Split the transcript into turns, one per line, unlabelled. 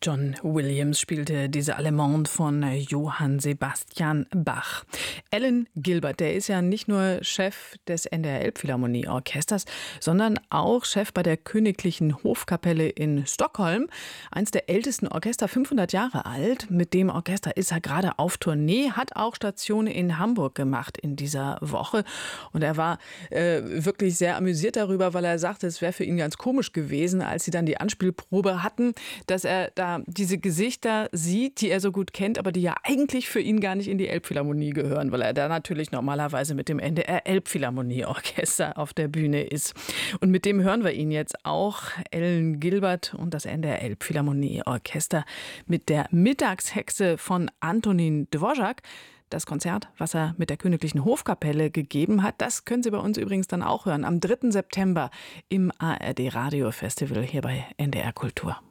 John Williams spielte diese Allemande von Johann Sebastian Bach. Alan Gilbert, der ist ja nicht nur Chef des NDR Elbphilharmonieorchesters, sondern auch Chef bei der Königlichen Hofkapelle in Stockholm. Eins der ältesten Orchester, 500 Jahre alt. Mit dem Orchester ist er gerade auf Tournee, hat auch Station in Hamburg gemacht in dieser Woche. Und er war wirklich sehr amüsiert darüber, weil er sagte, es wäre für ihn ganz komisch gewesen, als sie dann die Anspielprobe hatten, dass er da diese Gesichter sieht, die er so gut kennt, aber die ja eigentlich für ihn gar nicht in die Elbphilharmonie gehören, weil er da natürlich normalerweise mit dem NDR Elbphilharmonieorchester auf der Bühne ist. Und mit dem hören wir ihn jetzt auch, Alan Gilbert und das NDR Elbphilharmonieorchester mit der Mittagshexe von Antonín Dvořák. Das Konzert, was er mit der Königlichen Hofkapelle gegeben hat, das können Sie bei uns übrigens dann auch hören am 3. September im ARD Radio Festival hier bei NDR Kultur.